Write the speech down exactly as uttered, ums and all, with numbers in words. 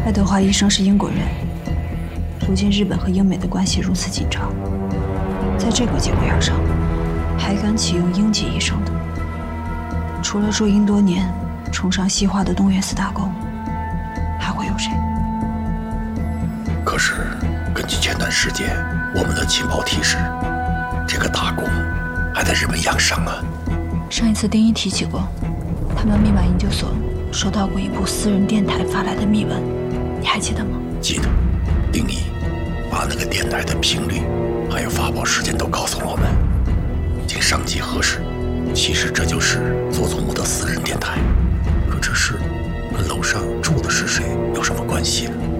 爱德华医生是英国人，如今日本和英美的关系如此紧张，在这个节骨眼上，还敢启用英籍医生的，除了驻英多年、崇尚西化的东园四大公，还会有谁？ 可是，根据前段时间我们的情报提示，这个大公还在日本养伤啊。 上一次丁一提起过，他们密码研究所收到过一部私人电台发来的密文，你还记得吗？ 记得，丁一把那个电台的频率还有发报时间都告诉了我们。经上级核实，其实这就是佐佐木的私人电台。可这事跟楼上住的是谁有什么关系呢？